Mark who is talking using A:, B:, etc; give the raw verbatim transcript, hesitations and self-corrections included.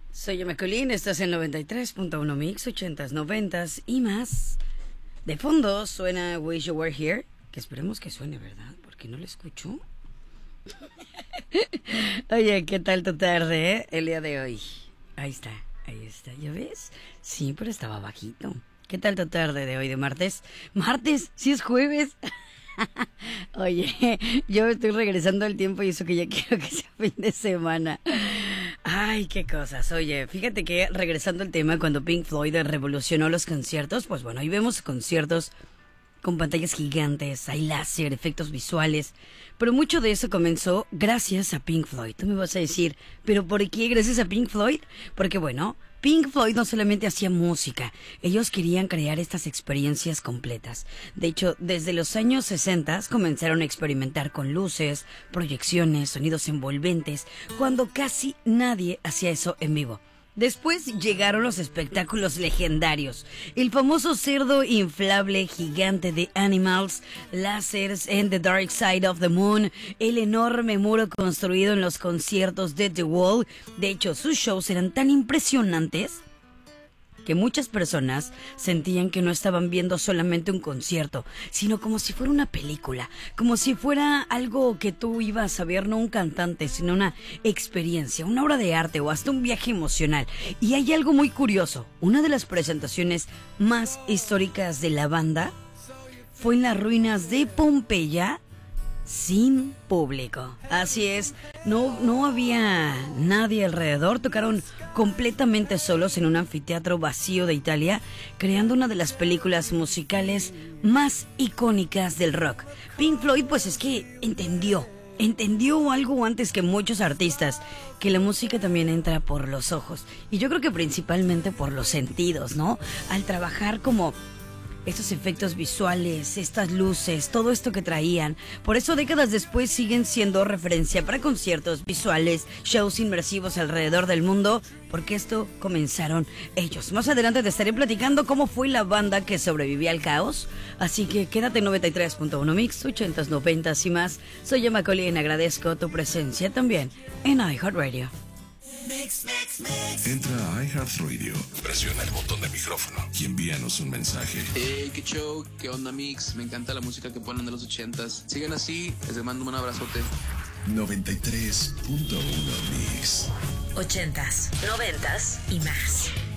A: Soy Emma Colín, estás en noventa y tres punto uno Mix, ochentas, noventas y más. De fondo suena Wish You Were Here, que esperemos que suene, ¿verdad? Porque no lo escucho. Oye, ¿qué tal tu tarde, eh? El día de hoy. Ahí está, ahí está, ¿ya ves? Sí, pero estaba bajito. ¿Qué tal tu tarde de hoy de martes? ¿Martes? ¿Sí es jueves? Oye, yo estoy regresando al tiempo y eso que ya quiero que sea fin de semana. Ay, qué cosas. Oye, fíjate que regresando al tema, cuando Pink Floyd revolucionó los conciertos, pues bueno, ahí vemos conciertos con pantallas gigantes, hay láser, efectos visuales, pero mucho de eso comenzó gracias a Pink Floyd. Tú me vas a decir, ¿pero por qué gracias a Pink Floyd? Porque bueno, Pink Floyd no solamente hacía música, ellos querían crear estas experiencias completas. De hecho, desde los años sesenta comenzaron a experimentar con luces, proyecciones, sonidos envolventes, cuando casi nadie hacía eso en vivo. Después llegaron los espectáculos legendarios, el famoso cerdo inflable gigante de Animals, láseres en The Dark Side of the Moon, el enorme muro construido en los conciertos de The Wall. De hecho, sus shows eran tan impresionantes que muchas personas sentían que no estaban viendo solamente un concierto, sino como si fuera una película, como si fuera algo que tú ibas a ver, no un cantante, sino una experiencia, una obra de arte o hasta un viaje emocional. Y hay algo muy curioso, una de las presentaciones más históricas de la banda fue en las ruinas de Pompeya, sin público. Así es, no, no había nadie alrededor, tocaron completamente solos en un anfiteatro vacío de Italia, creando una de las películas musicales más icónicas del rock. Pink Floyd pues es que entendió, entendió algo antes que muchos artistas, que la música también entra por los ojos, y yo creo que principalmente por los sentidos, ¿no? Al trabajar como estos efectos visuales, estas luces, todo esto que traían. Por eso décadas después siguen siendo referencia para conciertos visuales, shows inmersivos alrededor del mundo, porque esto comenzaron ellos. Más adelante te estaré platicando cómo fue la banda que sobrevivió al caos, así que quédate en noventa y tres punto uno Mix, ochentas, noventas y más. Soy Emma Colín, agradezco tu presencia también en iHeartRadio.
B: Mix, mix, mix. Entra a iHeartRadio, presiona el botón de micrófono y envíanos un mensaje.
C: Hey, qué show, qué onda Mix, me encanta la música que ponen de los ochentas. Sigan así, les mando un abrazote.
B: noventa y tres punto uno Mix.
D: Ochentas, noventas y más.